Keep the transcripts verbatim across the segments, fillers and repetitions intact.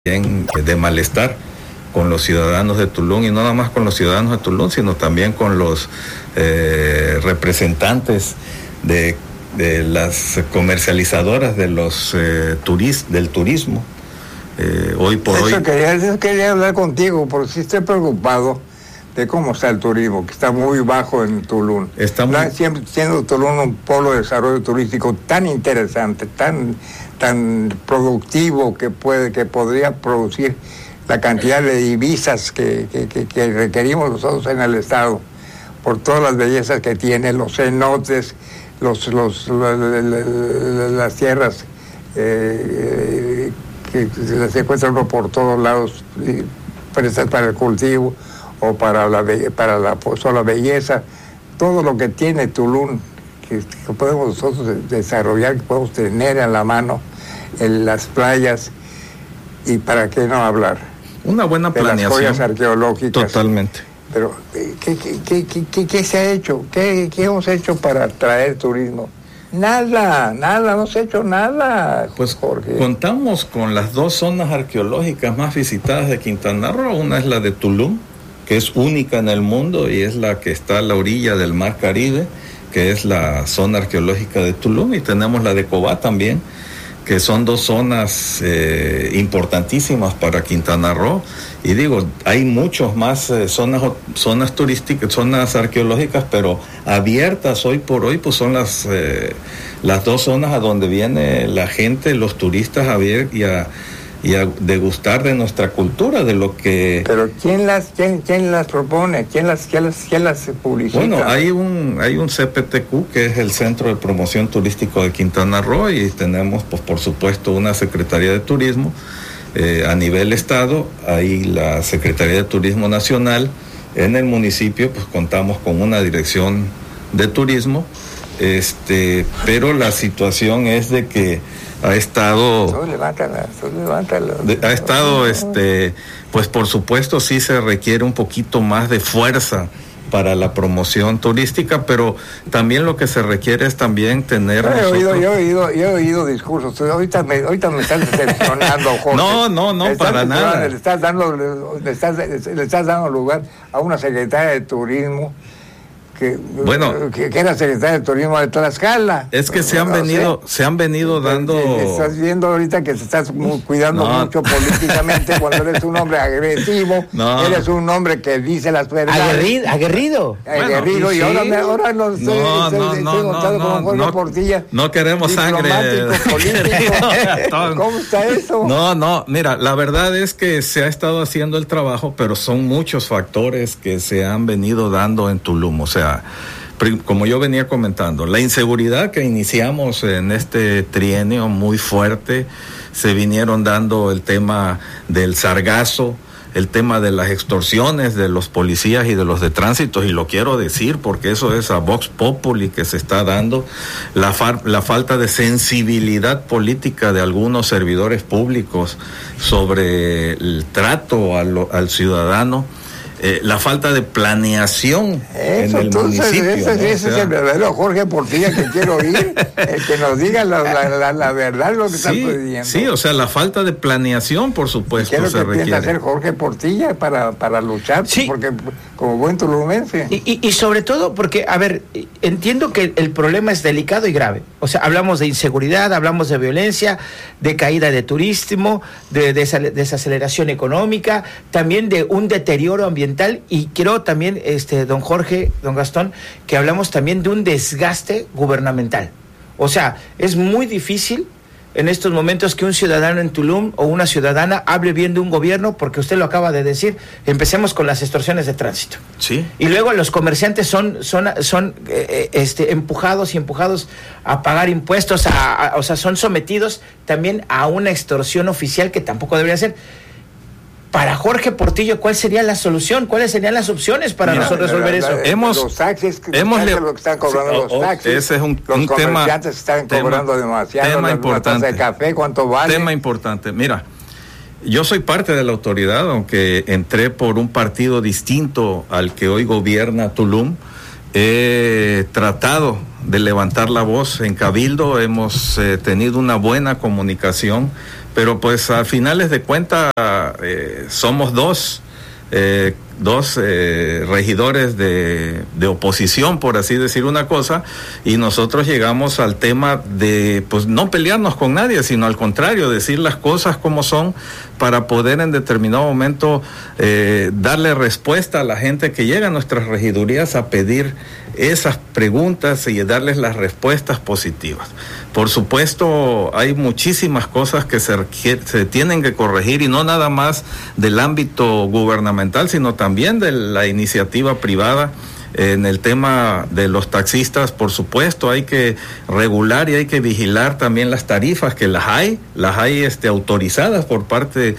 de malestar con los ciudadanos de Tulum, y no nada más con los ciudadanos de Tulum, sino también con los eh, representantes de, de las comercializadoras de los eh, turis, del turismo. Eh, hoy por eso hoy... Quería, eso quería hablar contigo, porque sí estoy preocupado de cómo está el turismo, que está muy bajo en Tulum. Está muy... Siempre siendo Tulum un polo de desarrollo turístico tan interesante, tan, tan productivo, que puede, que podría producir la cantidad de divisas que, que, que, que requerimos nosotros en el estado, por todas las bellezas que tiene, los cenotes, los, los, los, los las tierras eh, que se encuentran por todos lados, prestas para el cultivo o para la para la sola belleza, todo lo que tiene Tulum, que, que podemos nosotros desarrollar, que podemos tener a la mano en las playas, y para qué no hablar una buena de planeación, las joyas arqueológicas. Totalmente. Pero ¿qué, qué, qué, qué, qué se ha hecho? ¿Qué, qué hemos hecho para atraer turismo? Nada, nada, no se ha hecho nada. Pues Jorge, contamos con las dos zonas arqueológicas más visitadas de Quintana Roo. Una es la de Tulum, que es única en el mundo y es la que está a la orilla del Mar Caribe, que es la zona arqueológica de Tulum, y tenemos la de Cobá también, que son dos zonas eh, importantísimas para Quintana Roo. Y digo, hay muchos más eh, zonas zonas turísticas, zonas arqueológicas, pero abiertas hoy por hoy, pues son las eh, las dos zonas a donde viene la gente, los turistas, a ver y a y a degustar de nuestra cultura, de lo que... Pero ¿quién las quién, quién las propone? ¿Quién las quién las, quién las publicita? Bueno, hay un hay un C P T Q, que es el Centro de Promoción Turístico de Quintana Roo, y tenemos, pues por supuesto, una Secretaría de Turismo eh, a nivel estado. Hay la Secretaría de Turismo Nacional. En el municipio, pues contamos con una dirección de turismo, este, pero la situación es de que ha estado Solo levántala, solo levántala. De, ha estado este pues por supuesto sí se requiere un poquito más de fuerza para la promoción turística, pero también lo que se requiere es también tener... Yo he nosotros... oído, yo he oído, yo he oído discursos, ahorita me, ahorita me están decepcionando, Jorge. No, no, no, para nada. Le estás dando, le estás, le estás dando lugar a una secretaria de turismo que, bueno, que, que era secretaria de turismo de Tlaxcala. Es que se han no venido, sé. se han venido dando... Estás viendo ahorita que se estás muy, cuidando no. mucho políticamente cuando eres un hombre agresivo, no. Eres un hombre que dice las verdades. Aguerrido, aguerrido. Aguerrido, bueno, y sí. ahora, me, ahora lo estoy, no, estoy, no, estoy no, contando no, con Jorge no, Portilla. No queremos sangre. Político. ¿Cómo está eso? No, no, mira, la verdad es que se ha estado haciendo el trabajo, pero son muchos factores que se han venido dando en Tulum. O sea, como yo venía comentando, la inseguridad que iniciamos en este trienio muy fuerte, se vinieron dando el tema del sargazo, el tema de las extorsiones de los policías y de los de tránsito, y lo quiero decir porque eso es a Vox Populi que se está dando, la, far, la falta de sensibilidad política de algunos servidores públicos sobre el trato al, al ciudadano. Eh, la falta de planeación eso, en el entonces, municipio. Ese, ¿no? ese o sea, es el verdadero Jorge Portilla que quiero oír, el que nos diga la, la, la, la verdad lo que sí, está pidiendo. Sí, o sea, la falta de planeación, por supuesto, ¿Qué es se lo que requiere. piensa hacer Jorge Portilla para, para luchar? Sí. Porque como buen tulumense. Y, y, y sobre todo porque, a ver, entiendo que el problema es delicado y grave. O sea, hablamos de inseguridad, hablamos de violencia, de caída de turismo, de, de desaceleración económica, también de un deterioro ambiental, y quiero también, este, don Jorge, don Gastón, que hablamos también de un desgaste gubernamental. O sea, es muy difícil en estos momentos que un ciudadano en Tulum o una ciudadana hable bien de un gobierno, porque usted lo acaba de decir, empecemos con las extorsiones de tránsito. Sí. Y luego los comerciantes son son son eh, este empujados y empujados a pagar impuestos, a, a, o sea, son sometidos también a una extorsión oficial que tampoco debería ser. Para Jorge Portillo, ¿cuál sería la solución? ¿Cuáles serían las opciones para Mira, nosotros resolver la, la, eso? Hemos, los taxis, hemos los le, lo que están cobrando sí, los oh, taxis. Ese es un, los un comerciantes tema, están cobrando tema, demasiado. Tema la, importante. La taza de café, ¿cuánto vale? Tema importante. Mira, yo soy parte de la autoridad, aunque entré por un partido distinto al que hoy gobierna Tulum. He tratado de levantar la voz en Cabildo, hemos eh, tenido una buena comunicación pero pues a finales de cuentas eh, somos dos, eh, dos eh, regidores de, de oposición, por así decir una cosa, y nosotros llegamos al tema de pues no pelearnos con nadie, sino al contrario, decir las cosas como son para poder en determinado momento eh, darle respuesta a la gente que llega a nuestras regidurías a pedir esas preguntas y darles las respuestas positivas. Por supuesto, hay muchísimas cosas que se, se tienen que corregir, y no nada más del ámbito gubernamental, sino también de la iniciativa privada. En el tema de los taxistas, por supuesto, hay que regular y hay que vigilar también las tarifas, que las hay, las hay este, autorizadas por parte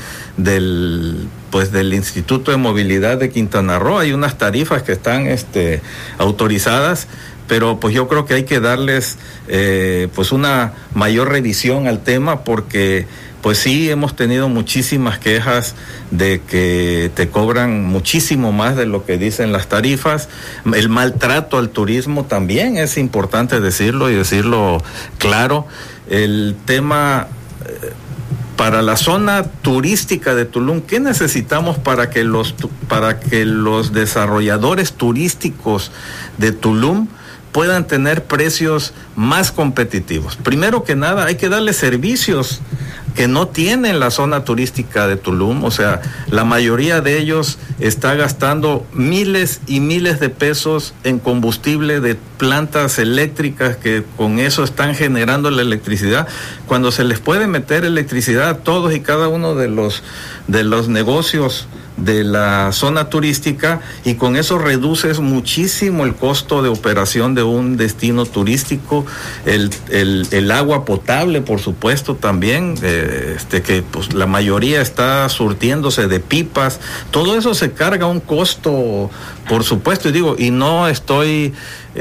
del pues del Instituto de Movilidad de Quintana Roo. Hay unas tarifas que están este, autorizadas, pero pues yo creo que hay que darles eh, pues una mayor revisión al tema, porque pues sí hemos tenido muchísimas quejas de que te cobran muchísimo más de lo que dicen las tarifas. El maltrato al turismo también es importante decirlo y decirlo claro. El tema eh, para la zona turística de Tulum, ¿qué necesitamos para que los para que los desarrolladores turísticos de Tulum puedan tener precios más competitivos? Primero que nada, hay que darle servicios que no tienen la zona turística de Tulum. O sea, la mayoría de ellos está gastando miles y miles de pesos en combustible de plantas eléctricas que con eso están generando la electricidad, cuando se les puede meter electricidad a todos y cada uno de los de los negocios de la zona turística, y con eso reduces muchísimo el costo de operación de un destino turístico. El, el, el agua potable, por supuesto, también, eh, este que pues la mayoría está surtiéndose de pipas. Todo eso se carga un costo, por supuesto, y digo, y no estoy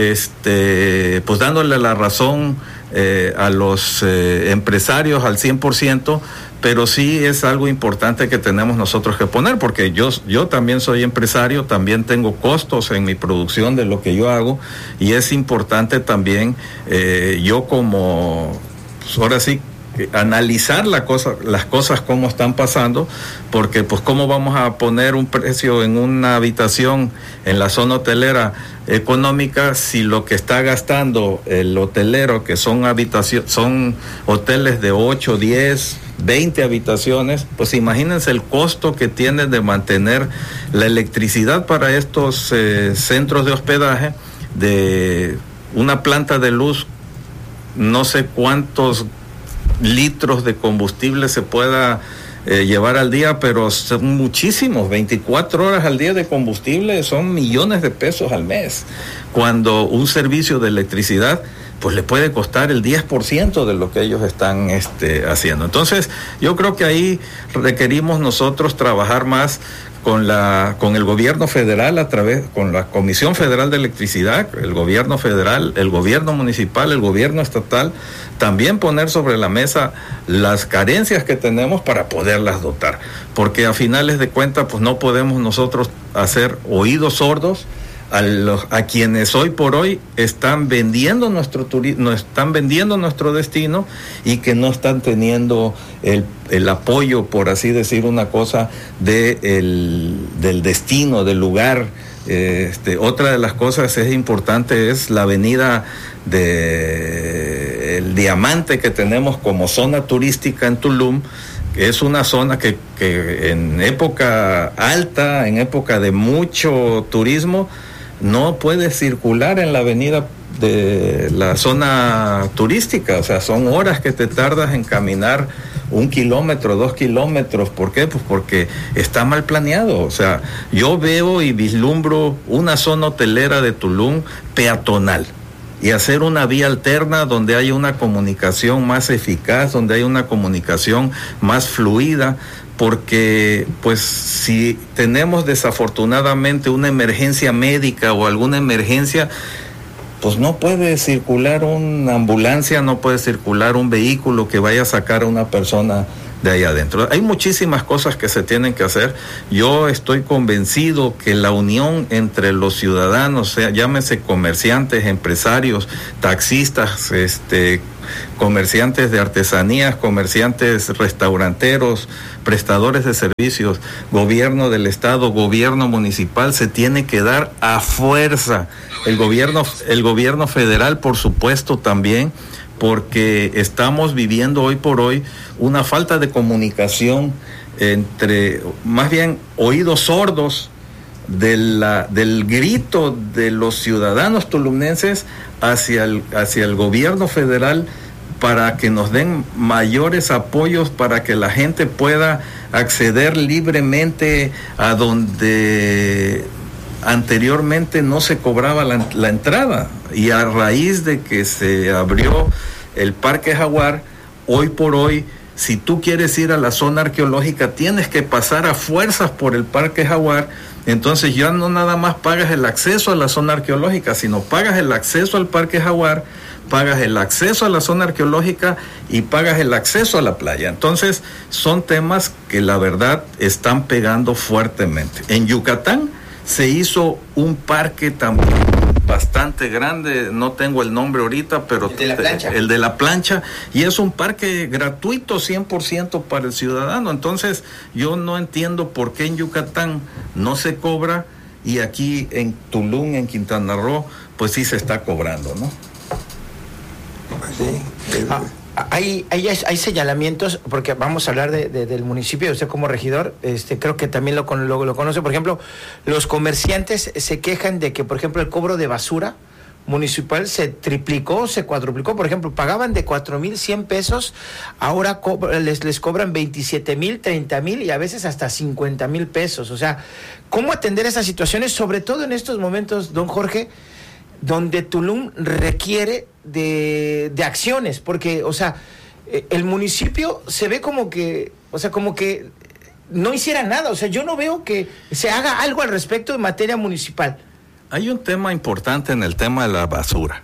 este pues dándole la razón eh, a los eh, empresarios al cien por ciento, pero sí es algo importante que tenemos nosotros que poner, porque yo, yo también soy empresario, también tengo costos en mi producción de lo que yo hago, y es importante también eh, yo como, pues ahora sí, analizar la cosa, las cosas como están pasando, porque pues cómo vamos a poner un precio en una habitación en la zona hotelera económica si lo que está gastando el hotelero, que son habitaciones, son hoteles de ocho, diez, veinte habitaciones, pues imagínense el costo que tiene de mantener la electricidad para estos eh, centros de hospedaje, de una planta de luz, no sé cuántos litros de combustible se pueda eh, llevar al día, pero son muchísimos. Veinticuatro horas al día de combustible son millones de pesos al mes, cuando un servicio de electricidad pues le puede costar el diez por ciento de lo que ellos están este, haciendo. Entonces, yo creo que ahí requerimos nosotros trabajar más con la con el gobierno federal, a través con la Comisión Federal de Electricidad, el gobierno federal, el gobierno municipal, el gobierno estatal, también poner sobre la mesa las carencias que tenemos para poderlas dotar, porque a finales de cuentas pues no podemos nosotros hacer oídos sordos a los a quienes hoy por hoy están vendiendo nuestro turismo, están vendiendo nuestro destino, y que no están teniendo el, el apoyo, por así decir una cosa, de el, del destino, del lugar. Este, otra de las cosas es importante es la avenida de el Diamante que tenemos como zona turística en Tulum, que es una zona que, que en época alta, en época de mucho turismo, no puede circular en la avenida de la zona turística. O sea, son horas que te tardas en caminar un kilómetro, dos kilómetros. ¿Por qué? Pues porque está mal planeado. O sea, yo veo y vislumbro una zona hotelera de Tulum peatonal, y hacer una vía alterna donde haya una comunicación más eficaz, donde haya una comunicación más fluida, porque pues si tenemos desafortunadamente una emergencia médica o alguna emergencia, pues no puede circular una ambulancia, no puede circular un vehículo que vaya a sacar a una persona de ahí adentro. Hay muchísimas cosas que se tienen que hacer. Yo estoy convencido que la unión entre los ciudadanos, sea, llámese comerciantes, empresarios, taxistas, este, comerciantes de artesanías, comerciantes restauranteros, prestadores de servicios, gobierno del estado, gobierno municipal, se tiene que dar a fuerza. El gobierno, el gobierno federal, por supuesto, también, porque estamos viviendo hoy por hoy una falta de comunicación entre, más bien, oídos sordos de la, del grito de los ciudadanos tulumnenses hacia el, hacia el gobierno federal para que nos den mayores apoyos, para que la gente pueda acceder libremente a donde anteriormente no se cobraba la, la entrada. Y a raíz de que se abrió el Parque Jaguar, hoy por hoy, si tú quieres ir a la zona arqueológica, tienes que pasar a fuerzas por el Parque Jaguar. Entonces ya no nada más pagas el acceso a la zona arqueológica, sino pagas el acceso al Parque Jaguar, pagas el acceso a la zona arqueológica y pagas el acceso a la playa. Entonces son temas que la verdad están pegando fuertemente. En Yucatán se hizo un parque también bastante grande, no tengo el nombre ahorita, pero el de la plancha, el de la plancha, y es un parque gratuito cien por ciento para el ciudadano. Entonces yo no entiendo por qué en Yucatán no se cobra y aquí en Tulum, en Quintana Roo, pues sí se está cobrando, ¿no? Sí. Ah, hay, hay, hay señalamientos, porque vamos a hablar de, de, del municipio, usted como regidor, este, creo que también lo, lo, lo conoce. Por ejemplo, los comerciantes se quejan de que, por ejemplo, el cobro de basura municipal se triplicó, se cuadruplicó. Por ejemplo, pagaban de cuatro mil cien pesos, ahora co- les, les cobran veintisiete mil, treinta mil y a veces hasta cincuenta mil pesos. O sea, ¿cómo atender esas situaciones? Sobre todo en estos momentos, don Jorge, donde Tulum requiere de, de acciones, porque, o sea, el municipio se ve como que, o sea, como que no hiciera nada. O sea, yo no veo que se haga algo al respecto en materia municipal. Hay un tema importante en el tema de la basura.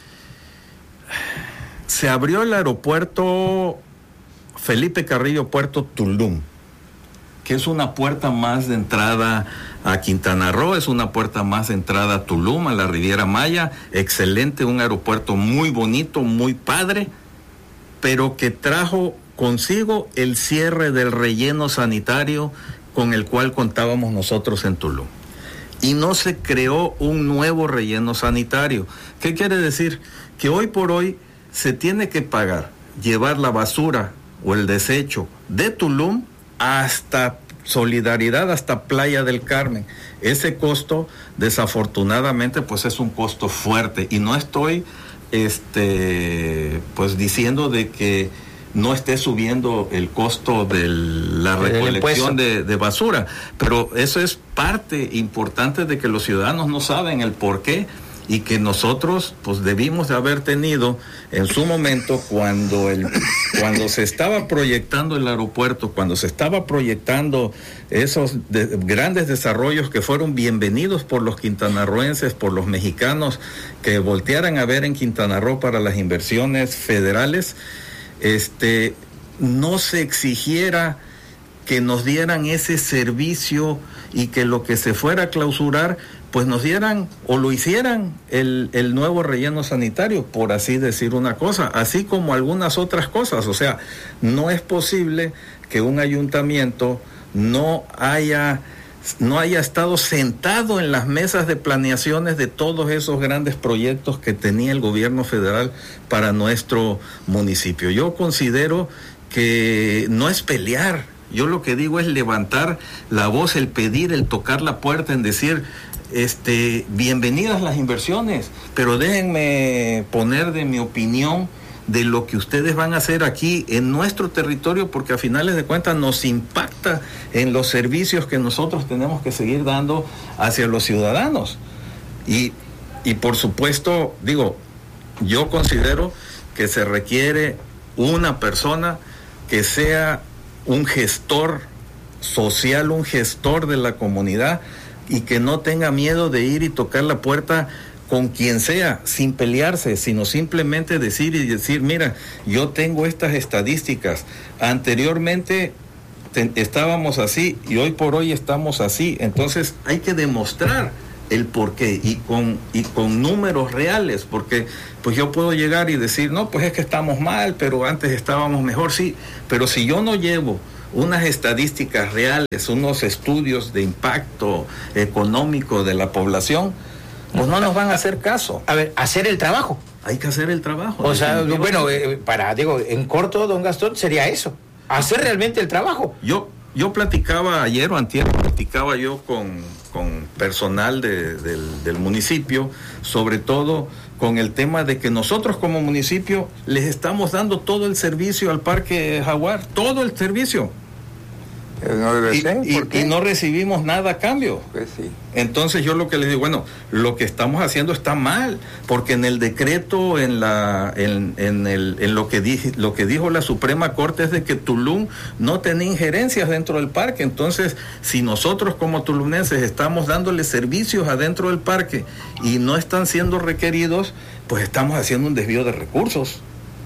Se abrió el aeropuerto Felipe Carrillo Puerto Tulum, que es una puerta más de entrada a Quintana Roo, es una puerta más de entrada a Tulum, a la Riviera Maya. Excelente, un aeropuerto muy bonito, muy padre, pero que trajo consigo el cierre del relleno sanitario con el cual contábamos nosotros en Tulum. Y no se creó un nuevo relleno sanitario. ¿Qué quiere decir? Que hoy por hoy se tiene que pagar, llevar la basura o el desecho de Tulum hasta Solidaridad, hasta Playa del Carmen. Ese costo, desafortunadamente, pues es un costo fuerte. Y no estoy este, pues diciendo de que no esté subiendo el costo de la recolección de, de basura, pero eso es parte importante de que los ciudadanos no saben el por qué, y que nosotros pues debimos de haber tenido en su momento cuando el cuando se estaba proyectando el aeropuerto, cuando se estaba proyectando esos de, grandes desarrollos que fueron bienvenidos por los quintanarroenses, por los mexicanos que voltearan a ver en Quintana Roo para las inversiones federales. Este, no se exigiera que nos dieran ese servicio y que lo que se fuera a clausurar, pues nos dieran o lo hicieran el, el nuevo relleno sanitario, por así decir una cosa, así como algunas otras cosas. O sea, no es posible que un ayuntamiento no haya no haya estado sentado en las mesas de planeaciones de todos esos grandes proyectos que tenía el gobierno federal para nuestro municipio. Yo considero que no es pelear, yo lo que digo es levantar la voz, el pedir, el tocar la puerta, en decir, este, bienvenidas las inversiones, pero déjenme poner de mi opinión de lo que ustedes van a hacer aquí en nuestro territorio, porque a finales de cuentas nos impacta en los servicios que nosotros tenemos que seguir dando hacia los ciudadanos. Y, y por supuesto, digo, yo considero que se requiere una persona que sea un gestor social, un gestor de la comunidad, y que no tenga miedo de ir y tocar la puerta con quien sea, sin pelearse, sino simplemente decir y decir, mira, yo tengo estas estadísticas, anteriormente te, estábamos así y hoy por hoy estamos así, entonces hay que demostrar el porqué y con, y con números reales, porque pues yo puedo llegar y decir, no, pues es que estamos mal, pero antes estábamos mejor, sí, pero si yo no llevo unas estadísticas reales, unos estudios de impacto económico de la población, pues no nos van a hacer caso. A ver, hacer el trabajo. Hay que hacer el trabajo. O sea, bueno, eh, para, digo, en corto, don Gastón, sería eso, hacer realmente el trabajo. Yo, yo platicaba ayer o antier, platicaba yo con, con personal de, del, del municipio, sobre todo con el tema de que nosotros como municipio les estamos dando todo el servicio al Parque Jaguar, todo el servicio. No debe y, ser, y, ¿por qué? y no recibimos nada a cambio. Pues sí. Entonces yo lo que les digo, bueno, lo que estamos haciendo está mal, porque en el decreto, en la, en, en el, en lo que dije, lo que dijo la Suprema Corte es de que Tulum no tenía injerencias dentro del parque. Entonces, si nosotros como tulunenses estamos dándole servicios adentro del parque y no están siendo requeridos, pues estamos haciendo un desvío de recursos.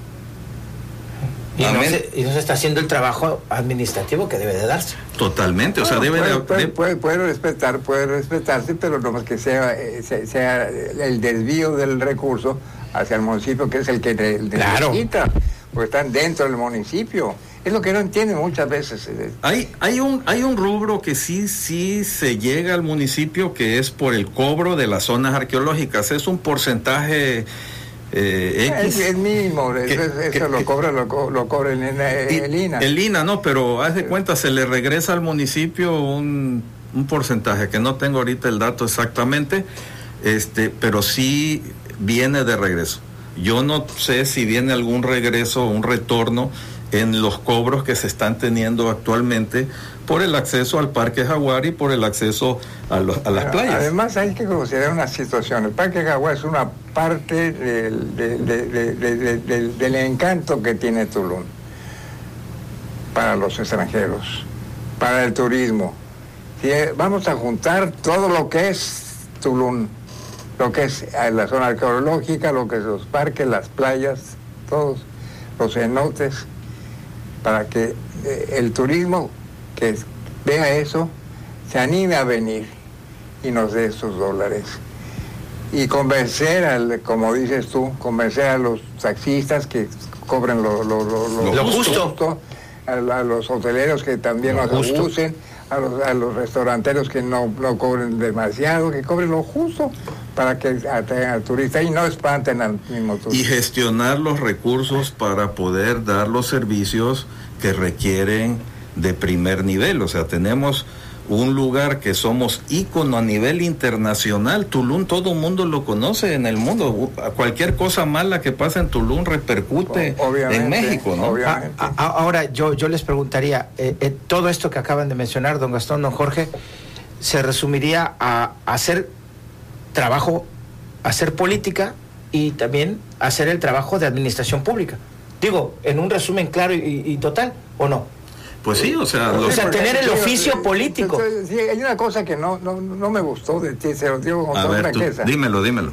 Y no, se, y no se está haciendo el trabajo administrativo que debe de darse. Totalmente, o sea, bueno, debe puede, de... puede, de... Puede, puede respetar, puede respetarse, pero no más que sea, eh, sea, sea el desvío del recurso hacia el municipio, que es el que le, le claro. necesita, porque están dentro del municipio. Es lo que no entienden muchas veces. Hay, hay un, hay un rubro que sí, sí se llega al municipio, que es por el cobro de las zonas arqueológicas. Es un porcentaje... Eh, X, es, es mínimo, que, eso, eso que, lo que, cobra lo, lo cobra el, el I N A. El I N A, no, pero haz de cuenta, se le regresa al municipio un, un porcentaje, que no tengo ahorita el dato exactamente, este, pero sí viene de regreso. Yo no sé si viene algún regreso, un retorno en los cobros que se están teniendo actualmente por el acceso al Parque Jaguar y por el acceso a, los, a las playas. Además hay que considerar una situación. El Parque Jaguar es una parte del, del, del, del, del, del encanto que tiene Tulum para los extranjeros, para el turismo. Si vamos a juntar todo lo que es Tulum, lo que es la zona arqueológica, lo que es los parques, las playas, todos los cenotes, para que eh, el turismo que vea eso se anime a venir y nos dé esos dólares. Y convencer, al, como dices tú, convencer a los taxistas que cobren lo, lo, lo, lo, lo justo, justo a, a los hoteleros que también lo nos abusen, a los, a los restauranteros que no, no cobren demasiado, que cobren lo justo para que atraigan al turista y no espanten al mismo turista. Y gestionar los recursos para poder dar los servicios que requieren de primer nivel. O sea, tenemos un lugar que somos ícono a nivel internacional. Tulum, todo el mundo lo conoce en el mundo. Cualquier cosa mala que pasa en Tulum repercute en México, ¿no? A, a, ahora yo, yo les preguntaría, eh, eh, todo esto que acaban de mencionar, don Gastón, don Jorge, se resumiría a, a hacer trabajo, hacer política y también hacer el trabajo de administración pública. Digo, en un resumen claro y, y total, ¿o no? Pues sí, o sea... O sea, tener el oficio político. Sí, hay una cosa que no, no, no me gustó de ti, se lo digo con toda franqueza. Dímelo, dímelo.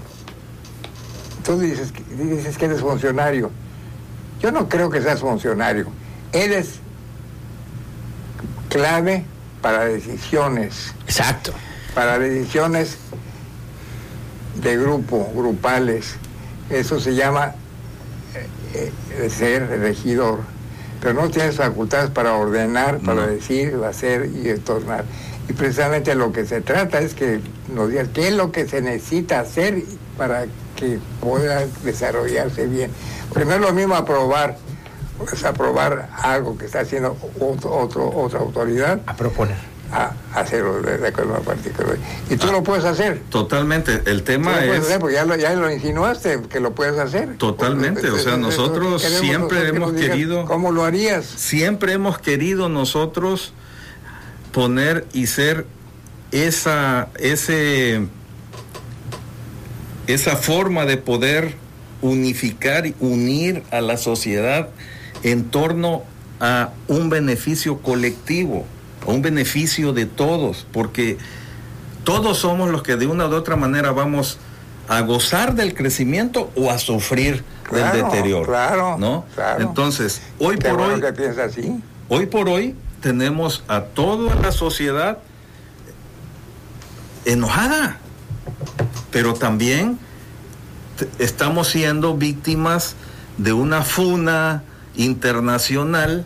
Tú dices, dices que eres funcionario. Yo no creo que seas funcionario. Eres clave para decisiones. Exacto. Para decisiones de grupo, grupales. Eso se llama eh, eh, ser regidor. Pero no tienes facultades para ordenar, para no. decir, hacer y tornar. Y precisamente lo que se trata es que nos digas qué es lo que se necesita hacer para que pueda desarrollarse bien. Primero lo mismo aprobar, es aprobar algo que está haciendo otro, otro, otra autoridad. A proponer. A hacerlo de, de acuerdo a particular. Y tú ah, lo puedes hacer. Totalmente. El tema es... Hacer, porque ya lo, ya lo insinuaste, que lo puedes hacer. Totalmente. Porque, o sea, nosotros siempre nosotros hemos querido... ¿Cómo lo harías? Siempre hemos querido nosotros poner y ser esa, ese, esa forma de poder unificar y unir a la sociedad en torno a un beneficio colectivo, a un beneficio de todos, porque todos somos los que de una u otra manera vamos a gozar del crecimiento o a sufrir claro, del deterioro. Claro, ¿no? Claro. Entonces, hoy Qué por bueno hoy, que piensa así. hoy por hoy tenemos a toda la sociedad enojada, pero también t- estamos siendo víctimas de una funa internacional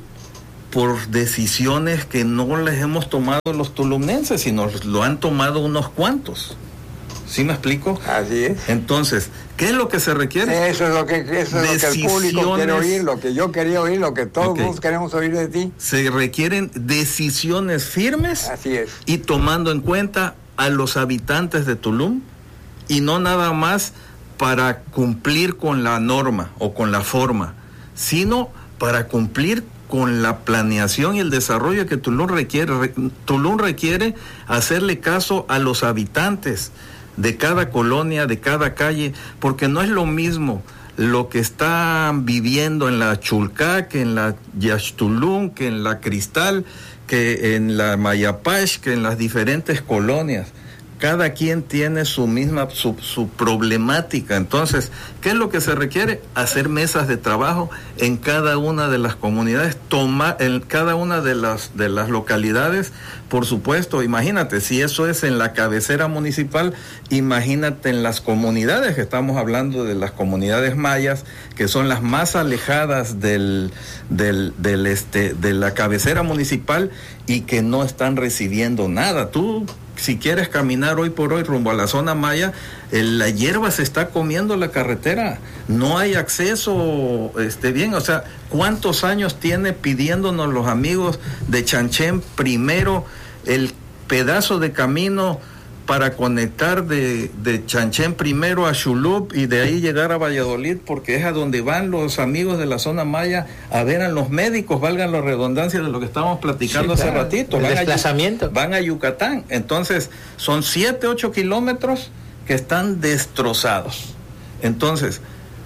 por decisiones que no les hemos tomado los tulumnenses, sino lo han tomado unos cuantos. ¿Sí me explico? Así es. Entonces, ¿qué es lo que se requiere? Eso es lo que, eso es lo que el público quiere oír, lo que yo quería oír, lo que todos okay. queremos oír de ti. Se requieren decisiones firmes. Así es. Y tomando en cuenta a los habitantes de Tulum, y no nada más para cumplir con la norma o con la forma, sino para cumplir con la planeación y el desarrollo que Tulum requiere. Tulum requiere hacerle caso a los habitantes de cada colonia, de cada calle, porque no es lo mismo lo que están viviendo en la Chulcá, que en la Yaxtulum, que en la Cristal, que en la Mayapash, que en las diferentes colonias. Cada quien tiene su misma, su, su problemática. Entonces, ¿qué es lo que se requiere? Hacer mesas de trabajo en cada una de las comunidades, tomar en cada una de las, de las localidades. Por supuesto, imagínate, si eso es en la cabecera municipal, imagínate en las comunidades, que estamos hablando de las comunidades mayas, que son las más alejadas del, del, del este, de la cabecera municipal y que no están recibiendo nada. Tú, si quieres caminar hoy por hoy rumbo a la zona maya, el, la hierba se está comiendo la carretera, no hay acceso, este, bien, o sea, ¿cuántos años tiene pidiéndonos los amigos de Chanchén primero el pedazo de camino para conectar de, de Chanchén primero a Xulup y de ahí llegar a Valladolid, porque es a donde van los amigos de la zona maya a ver a los médicos, valgan la redundancia de lo que estábamos platicando sí, claro. hace ratito. El van desplazamiento. A, van a Yucatán, entonces son siete, ocho kilómetros que están destrozados. Entonces,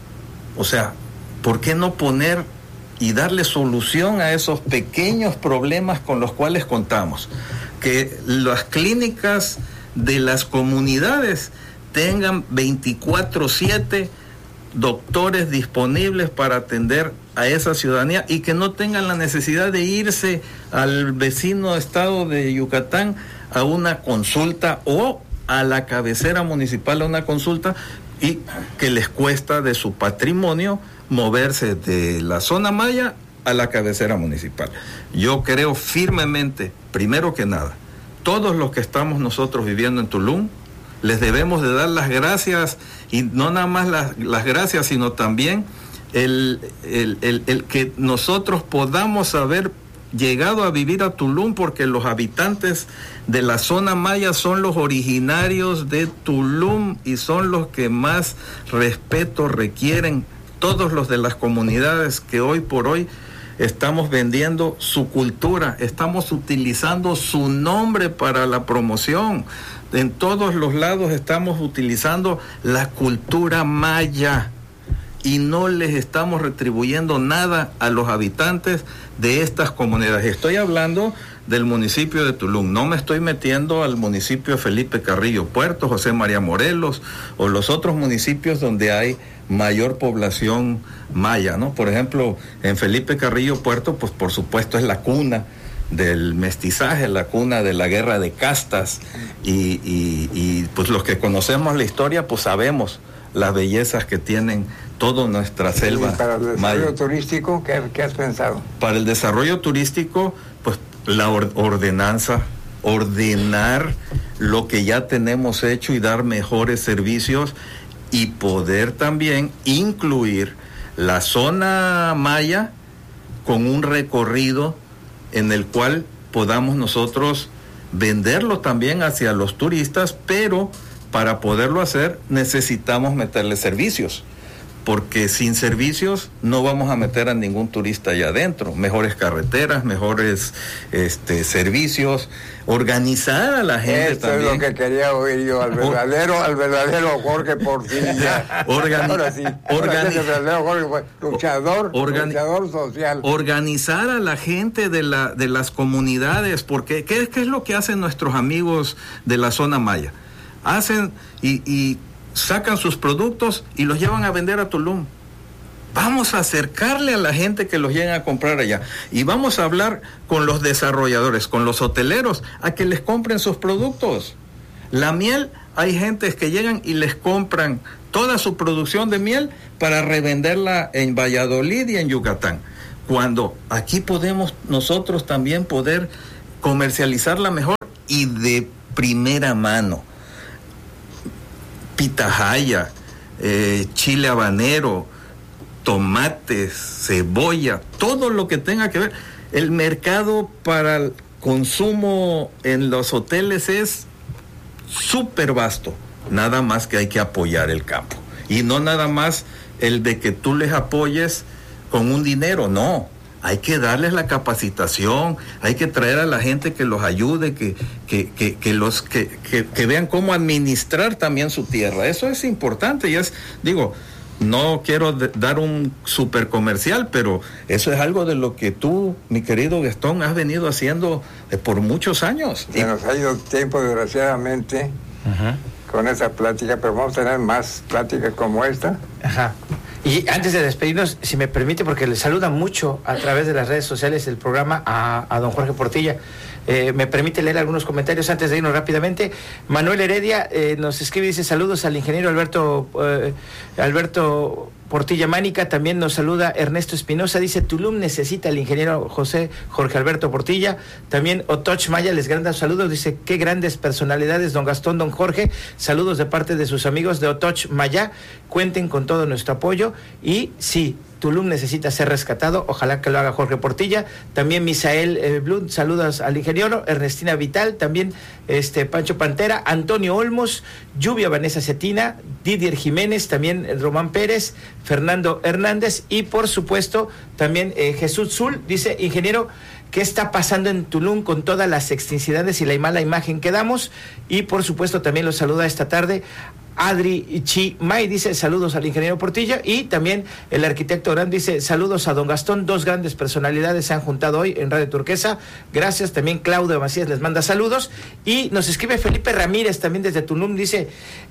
o sea, ¿por qué no poner y darle solución a esos pequeños problemas con los cuales contamos? Que las clínicas de las comunidades tengan veinticuatro siete doctores disponibles para atender a esa ciudadanía y que no tengan la necesidad de irse al vecino estado de Yucatán a una consulta o a la cabecera municipal a una consulta y que les cuesta de su patrimonio moverse de la zona maya a la cabecera municipal. Yo creo firmemente, primero que nada, todos los que estamos nosotros viviendo en Tulum, les debemos de dar las gracias, y no nada más las, las gracias, sino también el, el, el, el que nosotros podamos haber llegado a vivir a Tulum, porque los habitantes de la zona maya son los originarios de Tulum y son los que más respeto requieren, todos los de las comunidades que hoy por hoy estamos vendiendo su cultura, estamos utilizando su nombre para la promoción. En todos los lados estamos utilizando la cultura maya y no les estamos retribuyendo nada a los habitantes de estas comunidades. Estoy hablando del municipio de Tulum, no me estoy metiendo al municipio de Felipe Carrillo Puerto, José María Morelos o los otros municipios donde hay mayor población maya, ¿no? Por ejemplo, en Felipe Carrillo Puerto, pues por supuesto es la cuna del mestizaje, la cuna de la guerra de castas y, y, y pues los que conocemos la historia, pues sabemos las bellezas que tienen toda nuestra selva. ¿Y para el desarrollo maya. turístico, ¿qué, qué has pensado? Para el desarrollo turístico, pues la or- ordenanza, ordenar lo que ya tenemos hecho y dar mejores servicios y poder también incluir la zona maya con un recorrido en el cual podamos nosotros venderlo también hacia los turistas, pero para poderlo hacer necesitamos meterle servicios, porque sin servicios no vamos a meter a ningún turista allá adentro. Mejores carreteras, mejores este, servicios, organizar a la gente. Esto también. es lo que quería oír yo, al verdadero, al verdadero Jorge Porcilla. Organi- Ahora sí, organi- el verdadero Jorge fue luchador, organi- luchador social. Organizar a la gente de la de las comunidades, porque ¿qué, qué es lo que hacen nuestros amigos de la zona maya? Hacen y, y sacan sus productos y los llevan a vender a Tulum. Vamos a acercarle a la gente que los lleguen a comprar allá. Y vamos a hablar con los desarrolladores, con los hoteleros, a que les compren sus productos. La miel, hay gentes que llegan y les compran toda su producción de miel para revenderla en Valladolid y en Yucatán. Cuando aquí podemos nosotros también poder comercializarla mejor y de primera mano. Pitahaya, eh, chile habanero, tomates, cebolla, todo lo que tenga que ver. El mercado para el consumo en los hoteles es súper vasto. Nada más que hay que apoyar el campo. Y no nada más el de que tú les apoyes con un dinero, no. Hay que darles la capacitación, hay que traer a la gente que los ayude, que, que, que, que los que, que, que vean cómo administrar también su tierra. Eso es importante y es, digo, no quiero de, dar un super comercial, pero eso es algo de lo que tú, mi querido Gastón, has venido haciendo eh, por muchos años. Se nos ha ido tiempo, desgraciadamente, uh-huh. con esa plática, pero vamos a tener más pláticas como esta. Ajá. Y antes de despedirnos, si me permite, porque le saluda mucho a través de las redes sociales el programa a, a don Jorge Portilla, eh, me permite leer algunos comentarios antes de irnos rápidamente. Manuel Heredia eh, nos escribe y dice saludos al ingeniero Alberto eh, Alberto Portilla Mánica. También nos saluda Ernesto Espinosa, dice Tulum necesita al ingeniero José Jorge Alberto Portilla. También Otoch Maya les granda saludos, dice qué grandes personalidades don Gastón, don Jorge, saludos de parte de sus amigos de Otoch Maya, cuenten con todo nuestro apoyo y sí, Tulum necesita ser rescatado, ojalá que lo haga Jorge Portilla. También Misael eh, Blum, saludos al ingeniero, Ernestina Vital, también este Pancho Pantera, Antonio Olmos, Lluvia Vanessa Cetina, Didier Jiménez, también Román Pérez, Fernando Hernández y por supuesto también eh, Jesús Zul, dice ingeniero, ¿qué está pasando en Tulum con todas las extincidades y la mala imagen que damos? Y por supuesto también los saluda esta tarde Adri Chi May, dice saludos al ingeniero Portilla, y también el arquitecto Gran dice saludos a don Gastón, dos grandes personalidades se han juntado hoy en Radio Turquesa, gracias. También Claudio Macías les manda saludos y nos escribe Felipe Ramírez también desde Tulum, dice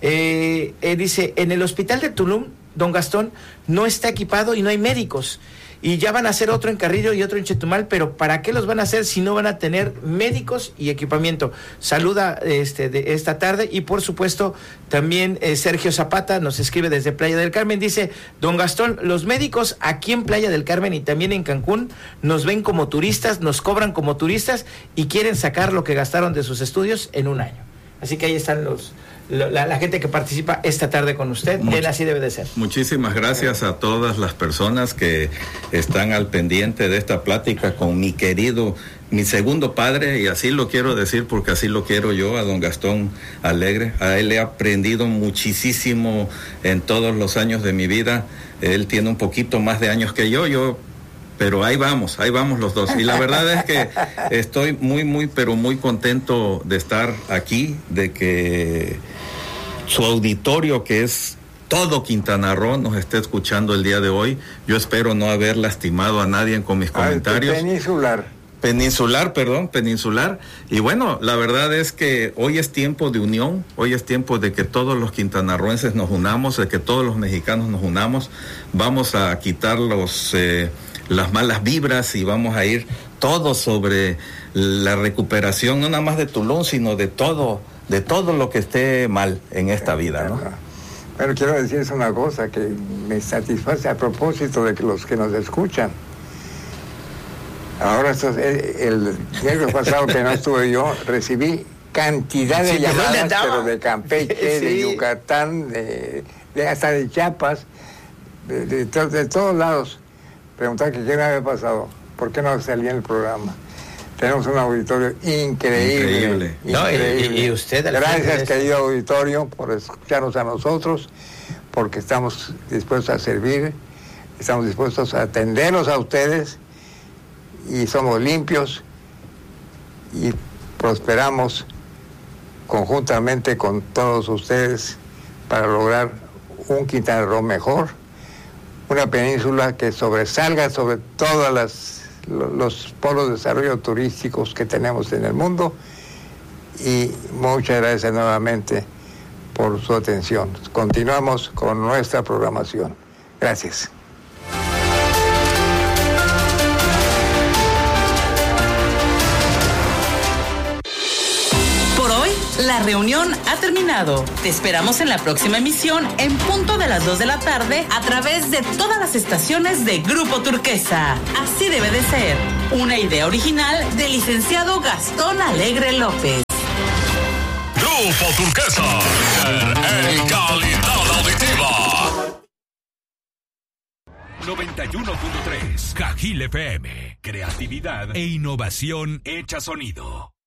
eh, eh, dice en el hospital de Tulum don Gastón no está equipado y no hay médicos. Y ya van a hacer otro en Carrillo y otro en Chetumal, pero ¿para qué los van a hacer si no van a tener médicos y equipamiento? Saluda este de esta tarde y por supuesto también eh, Sergio Zapata nos escribe desde Playa del Carmen, dice don Gastón, los médicos aquí en Playa del Carmen y también en Cancún nos ven como turistas, nos cobran como turistas y quieren sacar lo que gastaron de sus estudios en un año. Así que ahí están los... La, la gente que participa esta tarde con usted, Much, él así debe de ser. Muchísimas gracias a todas las personas que están al pendiente de esta plática con mi querido, mi segundo padre, y así lo quiero decir porque así lo quiero yo, a don Gastón Alegre. A él he aprendido muchísimo en todos los años de mi vida. Él tiene un poquito más de años que yo, yo pero ahí vamos, ahí vamos los dos. Y la verdad es que estoy muy, muy, pero muy contento de estar aquí, de que su auditorio, que es todo Quintana Roo, nos esté escuchando el día de hoy. Yo espero no haber lastimado a nadie con mis comentarios. Peninsular. Peninsular, perdón, peninsular. Y bueno, la verdad es que hoy es tiempo de unión, hoy es tiempo de que todos los quintanarroenses nos unamos, de que todos los mexicanos nos unamos. Vamos a quitar los... Eh, las malas vibras y vamos a ir todo sobre la recuperación, no nada más de Tulum, sino de todo, de todo lo que esté mal en esta vida, ¿no? Pero quiero decirles una cosa que me satisface a propósito de que los que nos escuchan. Ahora, estos, el viernes pasado que no estuve yo, recibí cantidad de sí, llamadas, pero de Campeche, sí. de Yucatán, de, de hasta de Chiapas, de, de, de, de todos lados. Preguntar que qué me había pasado, por qué no salía en el programa. Tenemos un auditorio increíble. Increíble. No, increíble. Y, y usted, gracias, querido auditorio, por escucharnos a nosotros, porque estamos dispuestos a servir, estamos dispuestos a atenderlos a ustedes, y somos limpios, y prosperamos conjuntamente con todos ustedes para lograr un Quintana Roo mejor, una península que sobresalga sobre todos las, los polos de desarrollo turísticos que tenemos en el mundo. Y muchas gracias nuevamente por su atención. Continuamos con nuestra programación. Gracias. Por hoy, la reunión ha terminado. Te esperamos en la próxima emisión en punto de las dos de la tarde a través de todas las estaciones de Grupo Turquesa. Así debe de ser. Una idea original del licenciado Gastón Alegre López. Grupo Turquesa, en calidad auditiva. noventa y uno punto tres Cajil F M. Creatividad e innovación hecha sonido.